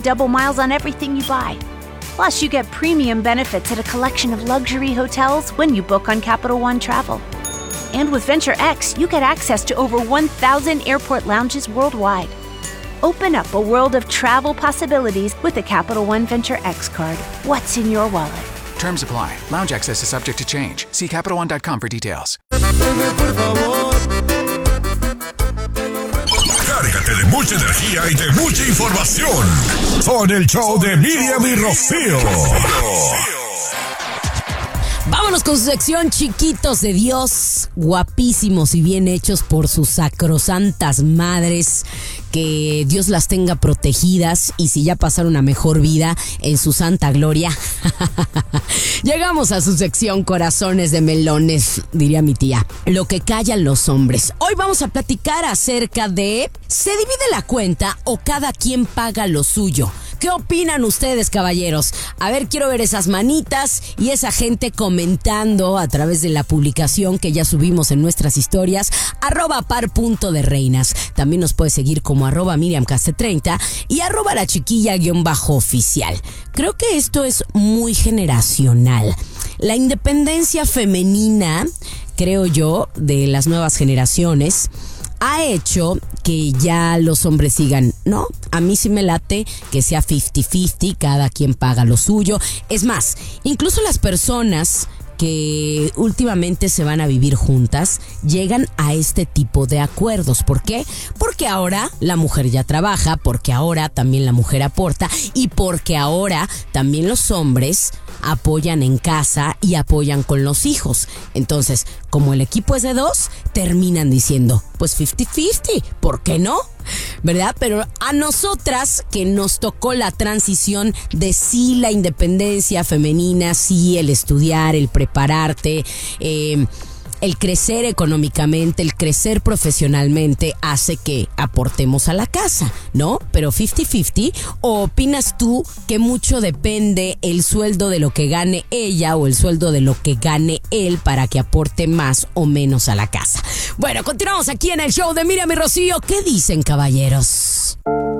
double miles on everything you buy. Plus, you get premium benefits at a collection of luxury hotels when you book on Capital One Travel. And with Venture X, you get access to over 1,000 airport lounges worldwide. Open up a world of travel possibilities with the Capital One Venture X card. What's in your wallet? Terms apply. Lounge access is subject to change. See CapitalOne.com for details. Cárgate de mucha energía y de mucha información con el show de Miriam y Rocío. Vámonos con su sección Chiquitos de Dios, guapísimos y bien hechos por sus sacrosantas madres. Que Dios las tenga protegidas y si ya pasaron a mejor vida en su santa gloria. Llegamos a su sección Corazones de Melones, diría mi tía. Lo que callan los hombres. Hoy vamos a platicar acerca de ¿se divide la cuenta o cada quien paga lo suyo? ¿Qué opinan ustedes, caballeros? A ver, quiero ver esas manitas y esa gente comentando a través de la publicación que ya subimos en nuestras historias, @par.de-reinas. También nos puede seguir como @MiriamCaste30 y @lachiquilla_oficial. Creo que esto es muy generacional. La independencia femenina, creo yo, de las nuevas generaciones, ha hecho que ya los hombres digan, no, a mí sí me late que sea 50-50, cada quien paga lo suyo. Es más, incluso las personas que últimamente se van a vivir juntas llegan a este tipo de acuerdos. ¿Por qué? Porque ahora la mujer ya trabaja, porque ahora también la mujer aporta y porque ahora también los hombres apoyan en casa y apoyan con los hijos. Entonces, como el equipo es de dos, terminan diciendo, pues 50-50, ¿por qué no? ¿Verdad? Pero a nosotras que nos tocó la transición de sí la independencia femenina, sí el estudiar, el prepararte, el crecer económicamente, el crecer profesionalmente hace que aportemos a la casa, ¿no? Pero 50-50, ¿o opinas tú que mucho depende el sueldo de lo que gane ella o el sueldo de lo que gane él para que aporte más o menos a la casa? Bueno, continuamos aquí en el show de Miriam y Rocío. ¿Qué dicen, caballeros?